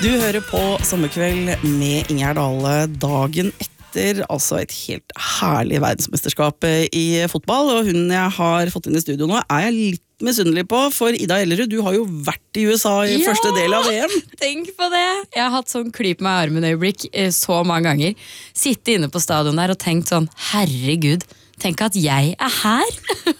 Du hører på Sommerkveld med Ingjerd Dale dagen etter, altså et helt herlig verdensmesterskap i fotball, og hun jeg har fått inn i studio nå er jeg litt misunnelig på, for Ida Ellerud, du har jo vært i USA i første del av VM. Tenk på det! Jeg har hatt sånn klyp med armen-øyeblikk så mange ganger. Sitte inne på stadion der og tenkt sånn, herregud, tenk at jeg er her!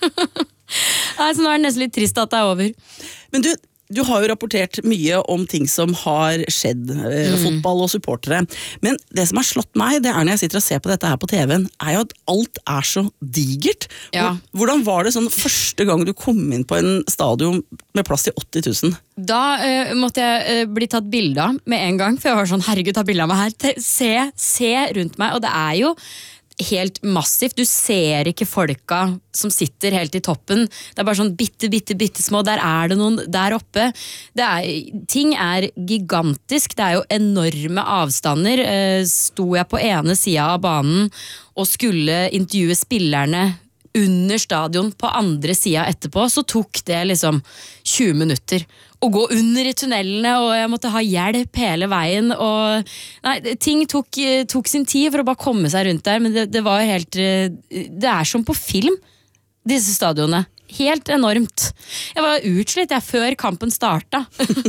Nei, så nå er det nesten litt trist at det er over. Men du har jo rapportert mye om ting som har skjedd, fotball og supportere. Men det som har slått meg, det er når jeg sitter og ser på dette her på TV-en, er jo at alt er så digert. Ja. Hvordan var det sånn første gang du kom inn på en stadion med plass til 80 000? Da måtte jeg bli tatt bilde av med en gang, for jeg var sånn, herregud, ta bilde av meg her. Se rundt meg, og det er jo helt massivt. Du ser ikke folka som sitter helt i toppen. Det er bare sånn bitte små. Der er det noen der oppe. Ting er gigantisk. Det er jo enorme avstander. Sto jeg på ene siden av banen og skulle intervjue spillerne under stadion på andre siden etterpå, så tok det liksom 20 minutter å gå under i tunnelene, og jeg måtte ha hjelp hele veien, og nei, ting tok sin tid for å bare komme seg rundt der, men det var helt, det er som på film, disse stadionene. Helt enormt. Jeg var utslitt før kampen starta.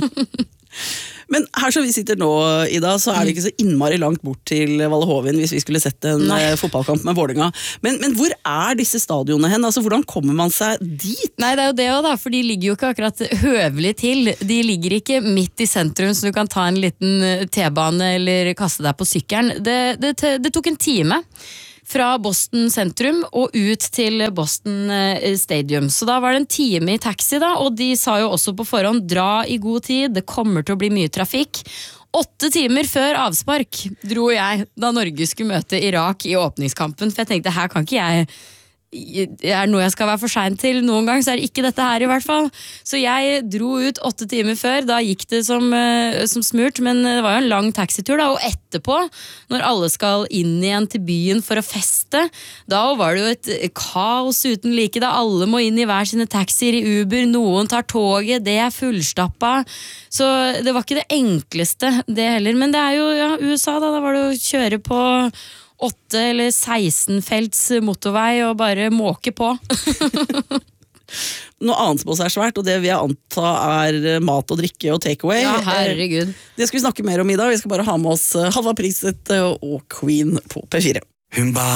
Men her som vi sitter nå, Ida, så er det ikke så innmari langt bort til Valle Hovin hvis vi skulle sett en fotballkamp med Vålerenga. Men hvor er disse stadionene hen? Altså, hvordan kommer man seg dit? Nei, det er jo det også da, for de ligger jo ikke akkurat høvelig til. De ligger ikke midt i sentrum, så du kan ta en liten T-bane eller kaste deg på sykkelen. Det tok en time fra Boston sentrum og ut til Boston Stadium. Så da var det en time i taxi da, og de sa jo også på forhånd, dra i god tid, det kommer til å bli mye trafikk. 8 timer før avspark dro jeg da Norge skulle møte Irak i åpningskampen, for jeg tenkte, her kan ikke jeg er noe jeg skal være for sent til noen gang, så er det ikke dette her i hvert fall. Så jeg dro ut 8 timer før, da gikk det som smurt, men det var jo en lang taxitur da, og etterpå, når alle skal inn igjen til byen for å feste, da var det jo et kaos uten like, da alle må inn i hver sine taxier i Uber, noen tar toget, det er fullstappa, så det var ikke det enkleste det heller, men det er jo USA da var det å kjøre på 8 eller 16 felts motorvei og bare måke på. Noe annet som også er svært, og det vil jeg anta er mat og drikke og takeaway. Ja, herregud. Det skal vi snakke mer om i dag. Vi skal bare ha med oss Halva Priset og Queen på P4.